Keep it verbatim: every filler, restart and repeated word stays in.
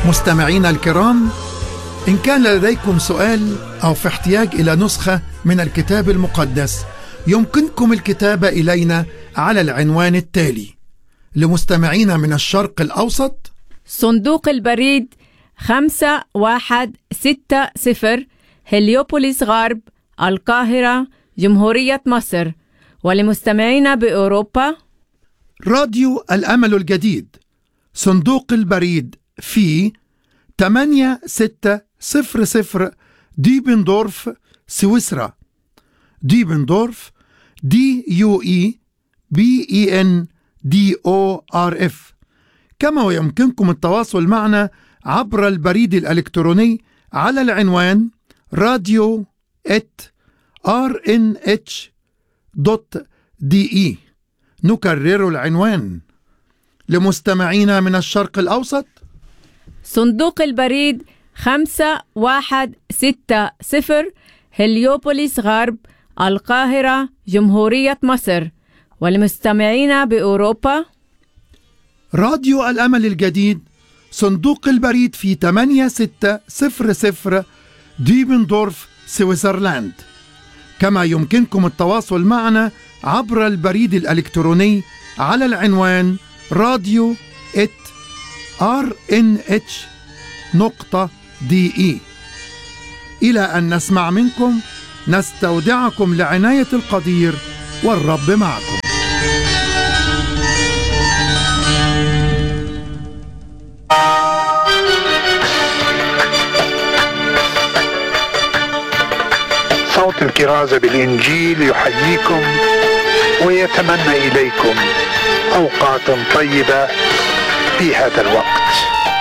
مستمعينا الكرام، إن كان لديكم سؤال أو في احتياج إلى نسخة من الكتاب المقدس، يمكنكم الكتابة إلينا على العنوان التالي: لمستمعينا من الشرق الأوسط، صندوق البريد خمسة واحد ستة صفر، هليوبوليس غرب، القاهرة، جمهورية مصر. ولمستمعينا بأوروبا، راديو الأمل الجديد، صندوق البريد في ثمانية ستة صفر صفر، ديبندورف، سويسرا. ديبندورف، دي يو إي بي إي إن دي أو آر إف. كما ويمكنكم التواصل معنا عبر البريد الإلكتروني على العنوان راديو آت آر إن إتش دوت دي إي. نكرر العنوان: لمستمعينا من الشرق الأوسط، صندوق البريد خمسة واحد ستة صفر، هليوبوليس غرب، القاهرة، جمهورية مصر. ولمستمعينا بأوروبا، راديو الأمل الجديد، صندوق البريد في ثمانية ستة صفر صفر، ديبندورف، سويسرلاند. كما يمكنكم التواصل معنا عبر البريد الإلكتروني على العنوان راديو آت آر إن إتش نقطة دي إي. إلى أن نسمع منكم، نستودعكم لعناية القدير، والرب معكم. صوت الكرازة بالإنجيل يحييكم ويتمنى إليكم أوقات طيبة في هذا الوقت.